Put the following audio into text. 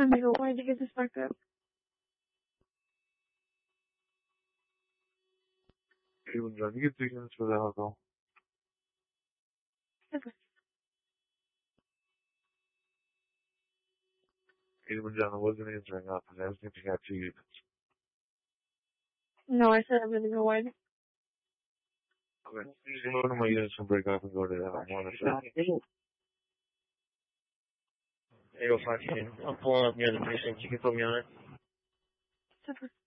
Amigo, why'd you get this fucked up? Even John, you get 3 minutes for the alcohol. Okay. Even John, I wasn't answering up. I was asking if you got 2 units. No, I said I'm gonna go wide. Okay. You can go to my units and break up and go to that monitor. Hey, go find him. I'm pulling up near the precinct. You can put me on it. Super.